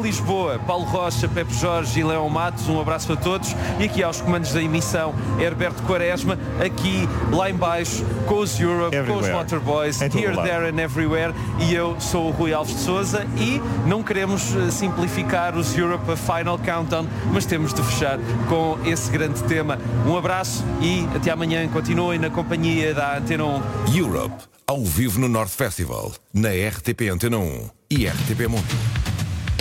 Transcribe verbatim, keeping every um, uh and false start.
Lisboa, Paulo Rocha, Pepe Jorge e Leão Matos, um abraço a todos. E aqui aos comandos da emissão, Herberto Quaresma, aqui lá em baixo, com os Europe, everywhere. Com os Motorboys, Here, There and Everywhere. E eu sou o Rui Alves de Sousa e não queremos simplificar os Europe a Final Countdown, mas temos de fechar com esse grande tema. Um abraço e até amanhã. Continuem na companhia da Antena um. Europe, ao vivo no North Festival, na R T P Antena um e R T P Mundo.